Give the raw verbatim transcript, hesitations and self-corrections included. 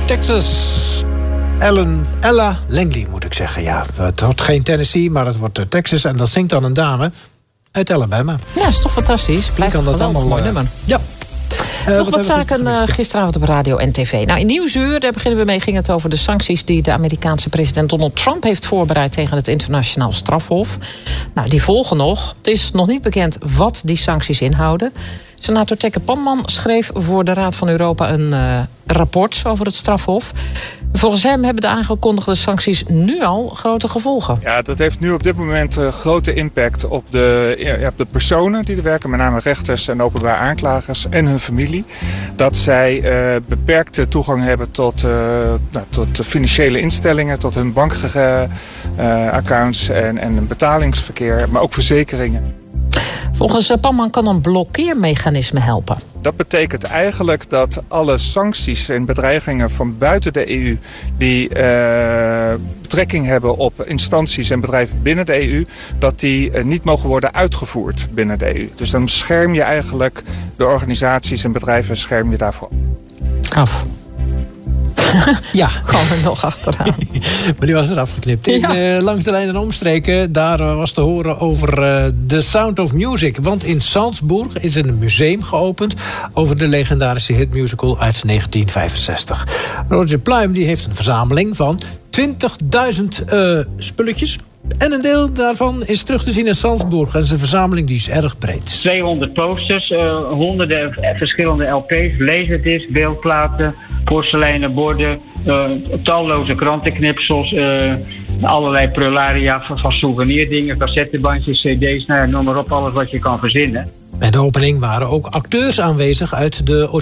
Texas. Ellen, Ella Langley, moet ik zeggen. Ja, het wordt geen Tennessee, maar het wordt Texas. En dat zingt dan een dame uit Alabama. Ja, dat is toch fantastisch. Blijft kan dat wel allemaal een mooi uh, nummer. Ja. Uh, Nog wat wat zaken uh, gisteravond op radio en tv. Nou, in Nieuwsuur, daar beginnen we mee, ging het over de sancties die de Amerikaanse president Donald Trump heeft voorbereid tegen het internationaal strafhof. Nou, die volgen nog. Het is nog niet bekend wat die sancties inhouden. Senator Tekke Panman schreef voor de Raad van Europa een uh, rapport over het strafhof. Volgens hem hebben de aangekondigde sancties nu al grote gevolgen. Ja, dat heeft nu op dit moment uh, grote impact op de, ja, op de personen die er werken. Met name rechters en openbaar aanklagers en hun familie. Dat zij uh, beperkte toegang hebben tot, uh, nou, tot financiële instellingen, tot hun bankaccounts uh, en, en betalingsverkeer, maar ook verzekeringen. Volgens Panman kan een blokkeermechanisme helpen. Dat betekent eigenlijk dat alle sancties en bedreigingen van buiten de E U... die uh, betrekking hebben op instanties en bedrijven binnen de E U... dat die uh, niet mogen worden uitgevoerd binnen de E U. Dus dan scherm je eigenlijk de organisaties en bedrijven scherm je daarvoor af. Ja. Gewoon er nog achteraan. Maar die was er afgeknipt. In, ja. uh, langs de lijn en omstreken, daar uh, was te horen over uh, The Sound of Music. Want in Salzburg is een museum geopend over de legendarische hitmusical uit negentien vijfenzestig. Roger Pluim die heeft een verzameling van twintigduizend uh, spulletjes. En een deel daarvan is terug te zien in Salzburg. En zijn verzameling die is erg breed. tweehonderd posters, uh, honderden verschillende L P's, laserdiscs, beeldplaten, porseleinen borden, uh, talloze krantenknipsels, uh, allerlei prularia van, van souvenirdingen, cassettebandjes, cd's, nou ja, noem maar op, alles wat je kan verzinnen. Bij de opening waren ook acteurs aanwezig uit de